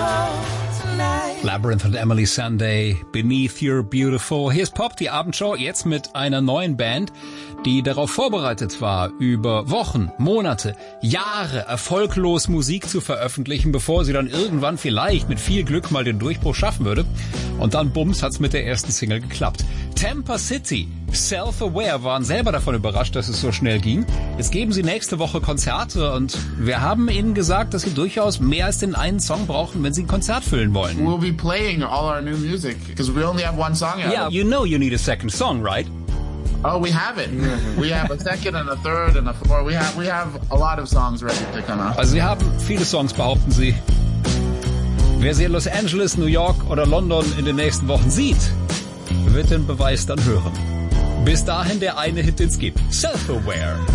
Labyrinth und Emily Sunday, Beneath Your Beautiful. Hier ist Pop, die Abendshow, jetzt mit einer neuen Band, die darauf vorbereitet war, über Wochen, Monate, Jahre erfolglos Musik zu veröffentlichen, bevor sie dann irgendwann vielleicht mit viel Glück mal den Durchbruch schaffen würde. Und dann bums hat's mit der ersten Single geklappt. Tampa City, Self-Aware, waren selber davon überrascht, dass es so schnell ging. Jetzt geben sie nächste Woche Konzerte und wir haben ihnen gesagt, dass sie durchaus mehr als den einen Song brauchen, wenn sie ein Konzert füllen wollen. We'll be playing all our new music because we only have one song out. Yeah, you know you need a second song, right? Oh, we have it. We have a second and a third and a fourth. We have a lot of songs ready to come out. Also sie haben viele Songs, behaupten sie. Wer sie in Los Angeles, New York oder London in den nächsten Wochen sieht, wird den Beweis dann hören. Bis dahin der eine Hit, den's gibt. Self-Aware.